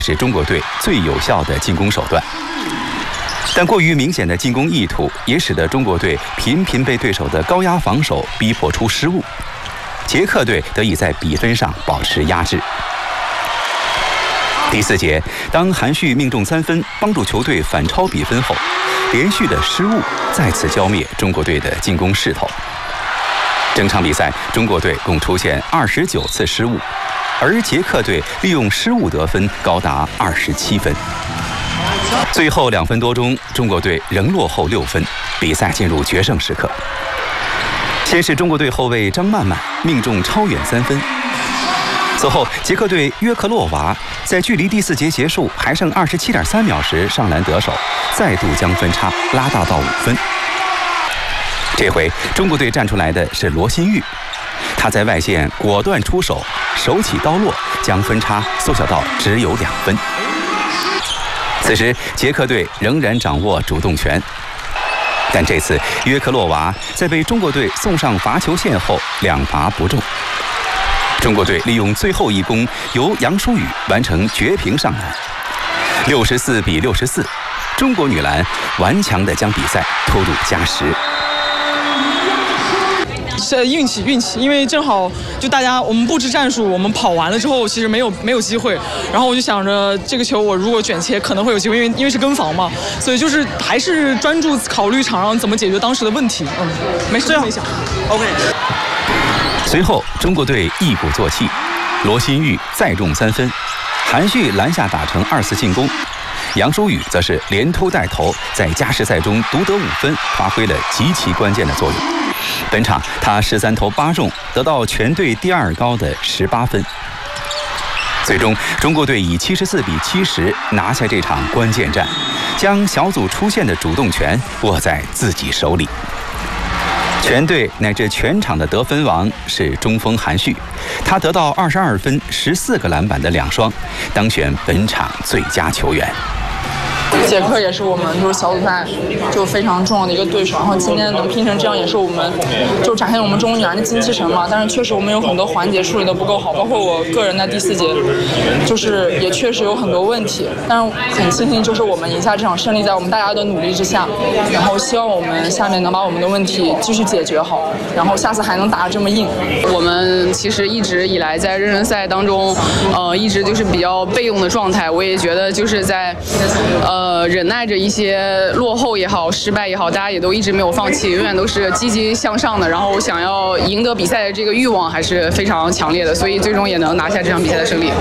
是中国队最有效的进攻手段。但过于明显的进攻意图，也使得中国队频频被对手的高压防守逼迫出失误。捷克队得以在比分上保持压制。第4节，当韩旭命中3分，帮助球队反超比分后，连续的失误再次浇灭中国队的进攻势头。整场比赛，中国队共出现29次失误，而捷克队利用失误得分高达27分。最后2分多钟，中国队仍落后6分，比赛进入决胜时刻。先是中国队后卫张曼曼命中超远3分。此后，捷克队约克洛娃在距离第4节结束还剩27.3秒时上篮得手，再度将分差拉大到5分。这回中国队站出来的是罗新玉，他在外线果断出手，手起刀落，将分差缩小到只有2分。此时，捷克队仍然掌握主动权，但这次约克洛娃在被中国队送上罚球线后2罚不中。中国队利用最后一攻，由杨舒雨完成绝平上篮，64比64，中国女篮顽强地将比赛拖入加时。 是运气，因为正好就大家我们布置战术，我们跑完了之后其实没有机会，然后我就想着这个球我如果卷切可能会有机会，因为是跟防嘛，所以就是还是专注考虑场上怎么解决当时的问题。没事没想 OK。 随后，中国队一鼓作气，罗新玉再中3分，韩旭篮下打成2次进攻，杨舒雨则是连偷带投，在加时赛中独得5分，发挥了极其关键的作用。本场他13投8中，得到全队第2高的18分。最终，中国队以74比70拿下这场关键战，将小组出线的主动权握在自己手里。全队乃至全场的得分王是中锋韩旭，他得到22分、14个篮板的2双，当选本场最佳球员。 捷克也是我们就是小组赛就非常重要的一个对手，然后今天能拼成这样也是我们就展现了我们中国女篮的精气神嘛。但是确实我们有很多环节处理的不够好，包括我个人在第4节就是也确实有很多问题，但是很庆幸就是我们赢下这场胜利在我们大家的努力之下，然后希望我们下面能把我们的问题继续解决好，然后下次还能打得这么硬。 我们其实一直以来在热身赛当中一直就是比较被动的状态，我也觉得就是在忍耐着一些落后也好，失败也好，大家也都一直没有放弃，永远都是积极向上的，然后想要赢得比赛的这个欲望还是非常强烈的，所以最终也能拿下这场比赛的胜利。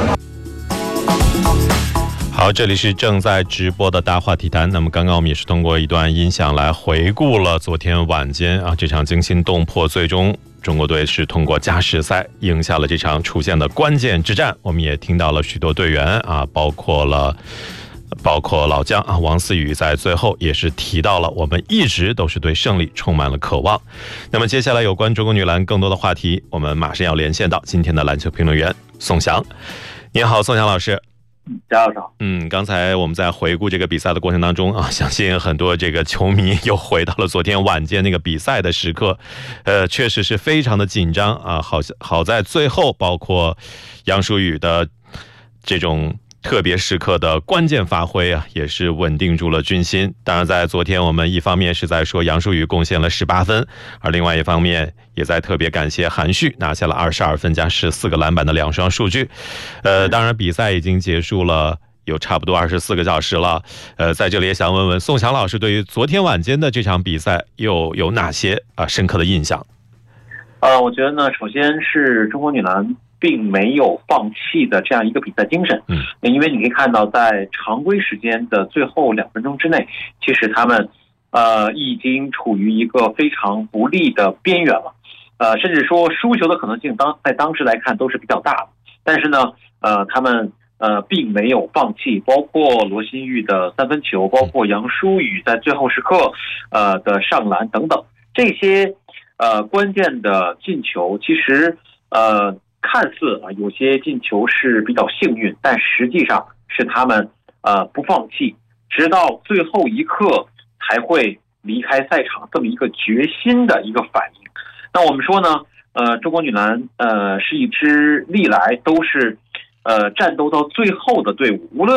好，这里是正在直播的大话题谈。那么刚刚我们也是通过一段音响来回顾了昨天晚间这场惊心动魄，最终中国队是通过加时赛赢下了这场出现的关键之战。我们也听到了许多队员包括老将王思雨在最后也是提到了，我们一直都是对胜利充满了渴望。那么接下来有关中国女篮更多的话题，我们马上要连线到今天的篮球评论员宋翔。您好，宋翔老师。 大家好。 刚才我们在回顾这个比赛的过程当中相信很多这个球迷又回到了昨天晚间那个比赛的时刻，确实是非常的紧张好在最后包括杨舒雨的这种特别时刻的关键发挥也是稳定住了军心。当然在昨天我们一方面是在说杨舒雨贡献了18分，而另外一方面也在特别感谢韩旭拿下了22分加14个篮板的2双数据。当然比赛已经结束了有差不多24个小时了，在这里也想问问宋翔老师，对于昨天晚间的这场比赛又有哪些深刻的印象？ 我觉得呢，首先是中国女篮并没有放弃的这样一个比赛精神。因为你可以看到在常规时间的最后2分钟之内，其实他们已经处于一个非常不利的边缘了，甚至说输球的可能性在当时来看都是比较大的。但是呢他们并没有放弃，包括罗新玉的3分球，包括杨舒雨在最后时刻的上篮等等，这些关键的进球其实看似有些进球是比较幸运，但实际上是他们不放弃，直到最后一刻才会离开赛场这么一个决心的一个反应。那我们说呢中国女篮是一支历来都是战斗到最后的队伍，无论